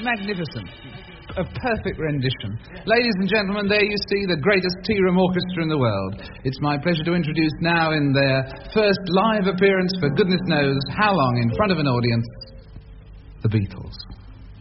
magnificent. A perfect rendition. Ladies and gentlemen, there you see the greatest tea room orchestra in the world. It's my pleasure to introduce now in their first live appearance for goodness knows how long in front of an audience, the Beatles.